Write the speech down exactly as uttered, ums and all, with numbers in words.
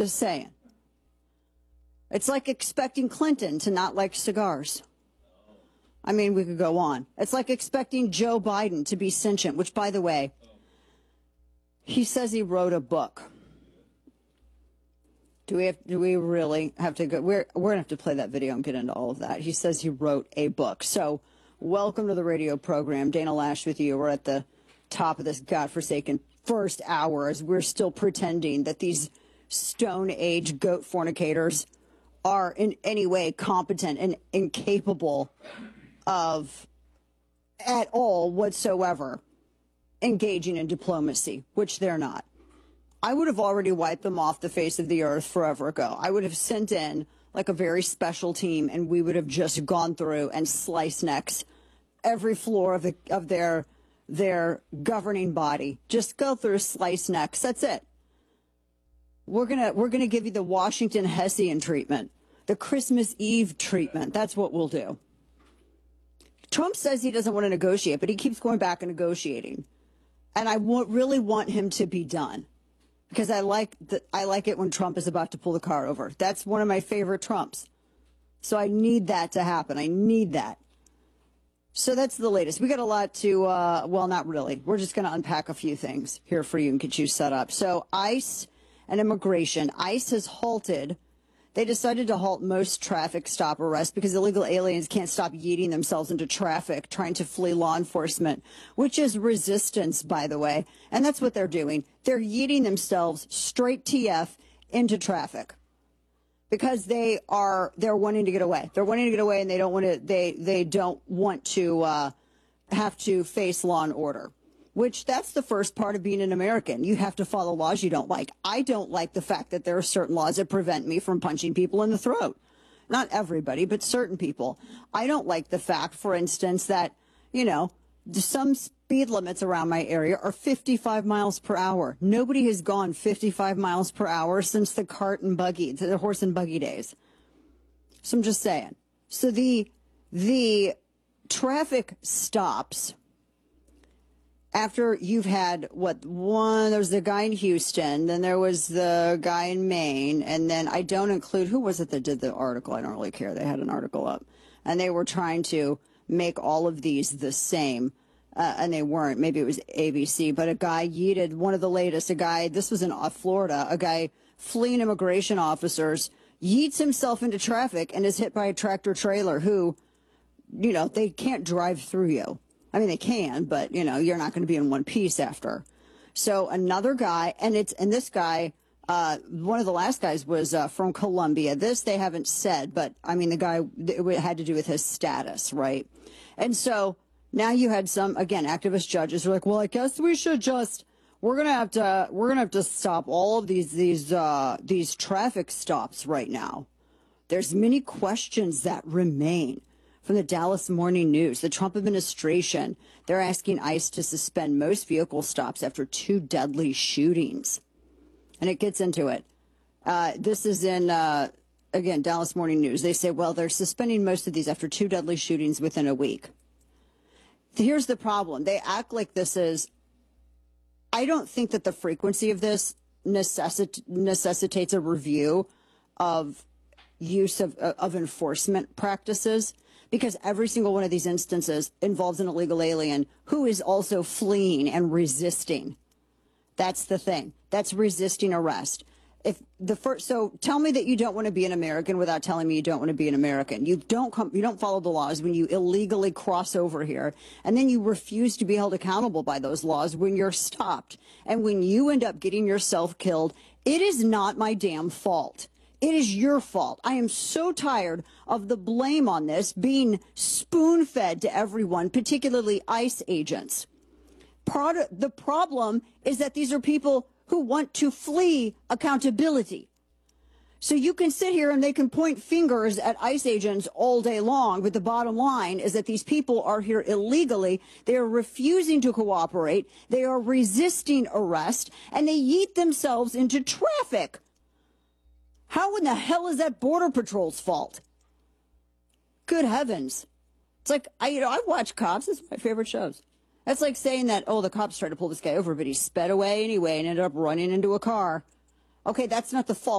Just saying. It's like expecting Clinton to not like cigars. I mean, we could go on. It's like expecting Joe Biden to be sentient, which, by the way, he says he wrote a book. Do we have, do we really have to go? We're, we're going to have to play that video and get into all of that. He says he wrote a book. So welcome to the radio program. Dana Loesch with you. We're at the top of this godforsaken first hour as we're still pretending that these Stone Age goat fornicators are in any way competent and incapable of at all whatsoever engaging in diplomacy, which they're not. I would have already wiped them off the face of the earth forever ago. I would have sent in like a very special team, and we would have just gone through and sliced necks every floor of the of their their governing body. Just go through, slice necks. That's it. We're gonna we're gonna give you the Washington Hessian treatment, the Christmas Eve treatment. That's what we'll do. Trump says he doesn't want to negotiate, but he keeps going back and negotiating, and I w- really want him to be done because I like the, I like it when Trump is about to pull the car over. That's one of my favorite Trumps. So I need that to happen. I need that. So that's the latest. We got a lot to, uh, well, not really. We're just going to unpack a few things here for you and get you set up. So ICE and immigration. ICE has halted. They decided to halt most traffic stop arrests because illegal aliens can't stop yeeting themselves into traffic, trying to flee law enforcement, which is resistance, by the way. And that's what they're doing. They're yeeting themselves straight T F into traffic because they are they're wanting to get away. They're wanting to get away, and they don't want to. They they don't want to uh, have to face law and order. Which that's the first part of being an American. You have to follow laws you don't like. I don't like the fact that there are certain laws that prevent me from punching people in the throat. Not everybody, but certain people. I don't like the fact, for instance, that, you know, some speed limits around my area are fifty-five miles per hour. Nobody has gone fifty-five miles per hour since the cart and buggy, the horse and buggy days. So I'm just saying. So the, the traffic stops after you've had, what, one, there was the guy in Houston, then there was the guy in Maine, and then I don't include, who was it that did the article? I don't really care. They had an article up. And they were trying to make all of these the same, uh, and they weren't. Maybe it was A B C, but a guy yeeted, one of the latest, a guy, this was in Florida, a guy fleeing immigration officers, yeets himself into traffic and is hit by a tractor trailer who, you know, they can't drive through you. I mean, they can, but, you know, you're not going to be in one piece after. So another guy, and it's and this guy, uh, one of the last guys was uh, from Colombia. This they haven't said, but, I mean, the guy, it had to do with his status, right? And so now you had some, again, activist judges who are like, well, I guess we should just, we're going to have to, we're going to have to stop all of these, these, uh, these traffic stops right now. There's many questions that remain. From the Dallas Morning News, the Trump administration, they're asking ICE to suspend most vehicle stops after two deadly shootings. And it gets into it. Uh, this is in, uh, again, Dallas Morning News. They say, well, they're suspending most of these after two deadly shootings within a week. Here's the problem. They act like this is, I don't think that the frequency of this necessit- necessitates a review of use of, of enforcement practices. Because every single one of these instances involves an illegal alien who is also fleeing and resisting. That's the thing. That's resisting arrest. If the first, so tell me that you don't want to be an American without telling me you don't want to be an American. You don't come, you don't follow the laws when you illegally cross over here, and then you refuse to be held accountable by those laws when you're stopped. And when you end up getting yourself killed, it is not my damn fault. It is your fault. I am so tired of the blame on this being spoon-fed to everyone, particularly ICE agents. Part of the problem is that these are people who want to flee accountability. So you can sit here and they can point fingers at ICE agents all day long, but the bottom line is that these people are here illegally. They are refusing to cooperate. They are resisting arrest, and they yeet themselves into traffic. How in the hell is that Border Patrol's fault? Good heavens. It's like, I, you know, I watch Cops. It's my favorite shows. That's like saying that, oh, the cops tried to pull this guy over, but he sped away anyway and ended up running into a car. Okay, that's not the fault.